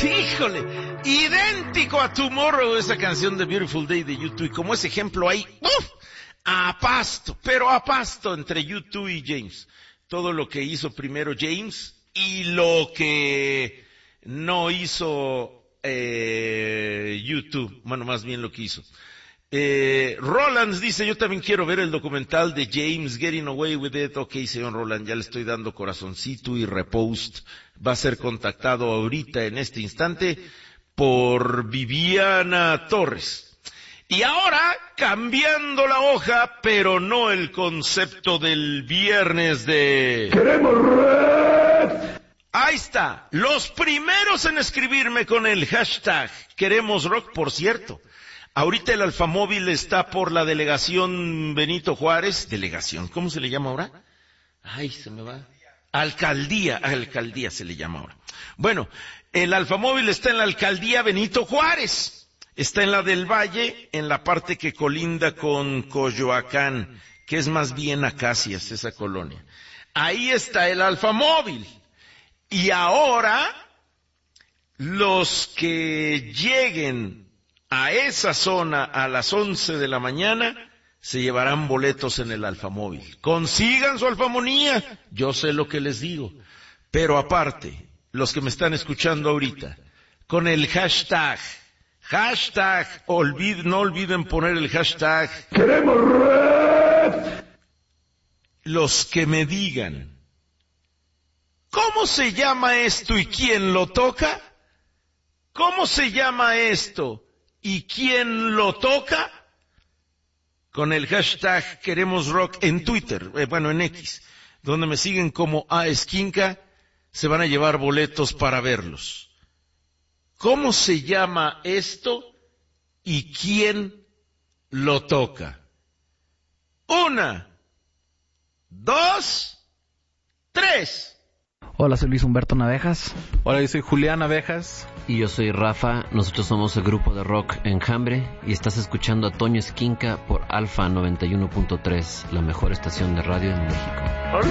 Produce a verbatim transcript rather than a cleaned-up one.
Híjole, idéntico a Tomorrow, esa canción de Beautiful Day de U dos, y como ese ejemplo ahí, ¡uf! A pasto, pero a pasto entre U dos y James. Todo lo que hizo primero James y lo que no hizo eh, U dos, bueno, más bien lo que hizo. Eh, Rolands dice, yo también quiero ver el documental de James, Getting Away with It. Ok, señor Roland, ya le estoy dando corazoncito y repost. Va a ser contactado ahorita en este instante por Viviana Torres. Y ahora, cambiando la hoja, pero no el concepto del viernes de... ¡Queremos rock! Ahí está, los primeros en escribirme con el hashtag Queremos Rock, por cierto. Ahorita el Alfamóvil está por la delegación Benito Juárez. ¿Delegación? ¿Cómo se le llama ahora? Ay, se me va. Alcaldía, alcaldía se le llama ahora. Bueno, el Alfamóvil está en la alcaldía Benito Juárez. Está en la del Valle, en la parte que colinda con Coyoacán, que es más bien Acacias, esa colonia. Ahí está el Alfamóvil. Y ahora, los que lleguen a esa zona a las once de la mañana se llevarán boletos en el Alfamóvil. Consigan su alfamonía, yo sé lo que les digo. Pero aparte, los que me están escuchando ahorita, con el hashtag, hashtag, olvid, no olviden poner el hashtag ¡Queremos rock! Los que me digan, ¿cómo se llama esto y quién lo toca? ¿Cómo se llama esto? ¿Y quién lo toca? Con el hashtag Queremos Rock en Twitter, eh, bueno, en X, donde me siguen como A Esquinca, se van a llevar boletos para verlos. ¿Cómo se llama esto y quién lo toca? Una, dos, tres. Hola, soy Luis Humberto Navejas. Hola, yo soy Julián Navejas. Y yo soy Rafa, nosotros somos el grupo de rock Enjambre y estás escuchando a Toño Esquinca por Alfa noventa y uno punto tres, la mejor estación de radio en México.